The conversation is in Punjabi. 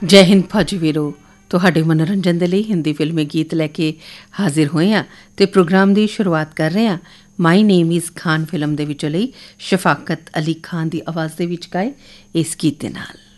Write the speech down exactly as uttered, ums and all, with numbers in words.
ਜੈ ਹਿੰਦ ਫੌਜੀ ਵੀਰੋ, ਤੁਹਾਡੇ ਮਨੋਰੰਜਨ ਦੇ ਲਈ ਹਿੰਦੀ ਫਿਲਮੀ ਗੀਤ ਲੈ ਕੇ ਹਾਜ਼ਰ ਹੋਏ ਹਾਂ ਅਤੇ ਪ੍ਰੋਗਰਾਮ ਦੀ ਸ਼ੁਰੂਆਤ ਕਰ ਰਹੇ ਹਾਂ ਮਾਈ ਨੇਮ ਇਜ਼ ਖਾਨ ਫਿਲਮ ਦੇ ਵਿੱਚੋਂ ਲਈ ਸ਼ਫਾਕਤ ਅਲੀ ਖਾਨ ਦੀ ਆਵਾਜ਼ ਦੇ ਵਿੱਚ ਗਾਏ ਇਸ ਗੀਤ ਦੇ ਨਾਲ।